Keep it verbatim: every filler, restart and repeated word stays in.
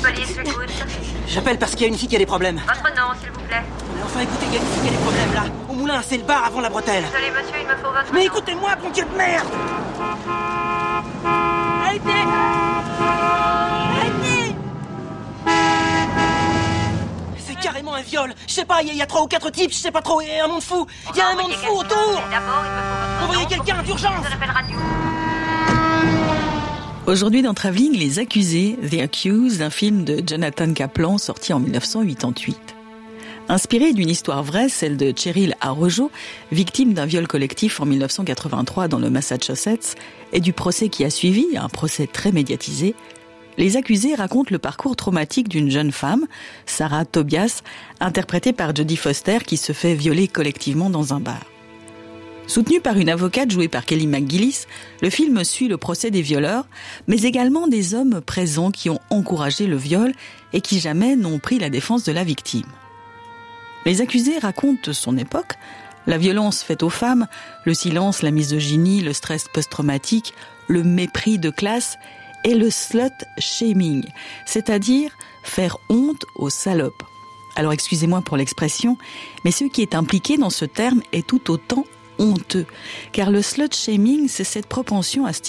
police, j'écoute. J'appelle parce qu'il y a une fille qui a des problèmes. Votre nom, s'il vous plaît. Mais enfin, écoutez, il y a une fille qui a des problèmes, là. Au moulin, c'est le bar avant la bretelle. Désolé, monsieur, il me faut votre Mais nom. écoutez-moi, bon Dieu de merde! Arrêtez! Arrêtez! C'est carrément un viol. Je sais pas, il y, y a trois ou quatre types, je sais pas trop, il y a un monde fou. Il y a un monde fou autour! D'abord, il me faut votre Envoyez nom. quelqu'un d'urgence! Je l'appelle radio. Aujourd'hui dans Travelling, Les Accusés, The Accused, un film de Jonathan Kaplan sorti en dix-neuf cent quatre-vingt-huit. Inspiré d'une histoire vraie, celle de Cheryl Arrojo, victime d'un viol collectif en dix-neuf cent quatre-vingt-trois dans le Massachusetts, et du procès qui a suivi, un procès très médiatisé, Les Accusés racontent le parcours traumatique d'une jeune femme, Sarah Tobias, interprétée par Jodie Foster, qui se fait violer collectivement dans un bar. Soutenu par une avocate jouée par Kelly McGillis, le film suit le procès des violeurs, mais également des hommes présents qui ont encouragé le viol et qui jamais n'ont pris la défense de la victime. Les Accusés racontent son époque, la violence faite aux femmes, le silence, la misogynie, le stress post-traumatique, le mépris de classe et le slut-shaming, c'est-à-dire faire honte aux salopes. Alors excusez-moi pour l'expression, mais ce qui est impliqué dans ce terme est tout autant honteux, car le slut-shaming, c'est cette propension à